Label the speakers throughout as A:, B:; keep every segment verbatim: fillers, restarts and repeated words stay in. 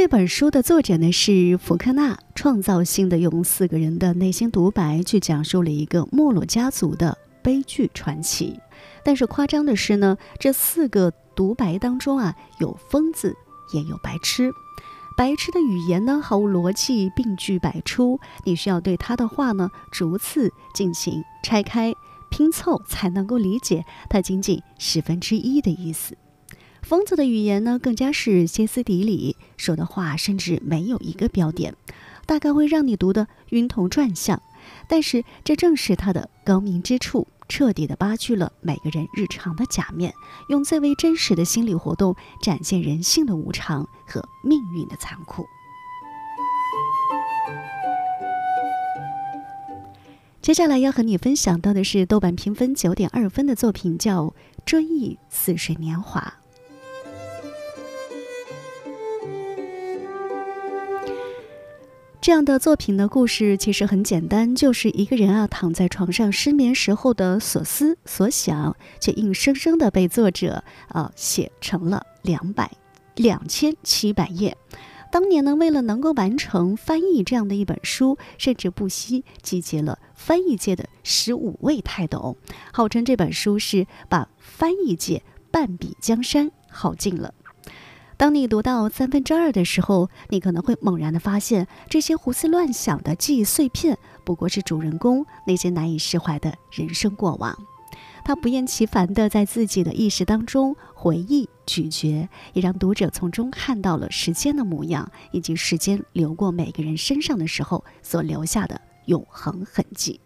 A: 这本书的作者呢是福克纳，创造性的用四个人的内心独白去讲述了一个没落家族的悲剧传奇。但是夸张的是呢，这四个独白当中啊，有疯子也有白痴。白痴的语言呢毫无逻辑，病句百出，你需要对他的话呢逐次进行拆开拼凑，才能够理解他仅仅十分之一的意思。疯子的语言呢更加是歇斯底里，说的话甚至没有一个标点，大概会让你读得晕头转向。但是这正是他的高明之处，彻底地扒去了每个人日常的假面，用最为真实的心理活动展现人性的无常和命运的残酷。接下来要和你分享到的是豆瓣评分 九点二 分的作品，叫《追忆似水年华》。这样的作品的故事其实很简单，就是一个人啊躺在床上失眠时候的所思所想，却硬生生的被作者啊写成了两百两千七百页。当年呢，为了能够完成翻译这样的一本书，甚至不惜集结了翻译界的十五位泰斗，号称这本书是把翻译界半壁江山耗尽了。当你读到三分之二的时候，你可能会猛然的发现，这些胡思乱想的记忆碎片，不过是主人公那些难以释怀的人生过往。他不厌其烦地在自己的意识当中回忆咀嚼，也让读者从中看到了时间的模样，以及时间流过每个人身上的时候所留下的永恒痕迹。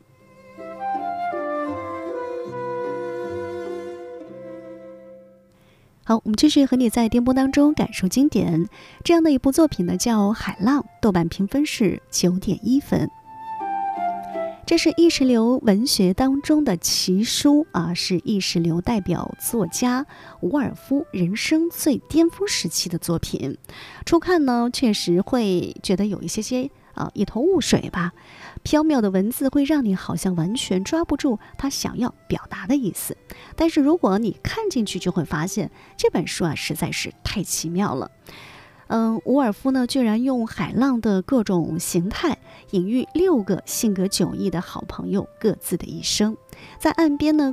A: 好，我们继续和你在颠簸当中感受经典。这样的一部作品呢，叫《海浪》，豆瓣评分是 九点一 分。这是意识流文学当中的奇书啊，是意识流代表作家伍尔夫人生最巅峰时期的作品。初看呢，确实会觉得有一些些啊一头雾水吧，缥缈的文字会让你好像完全抓不住他想要表达的意思。但是如果你看进去，就会发现这本书啊实在是太奇妙了。嗯，伍尔夫呢，居然用海浪的各种形态，隐喻六个性格迥异的好朋友各自的一生。在岸边呢，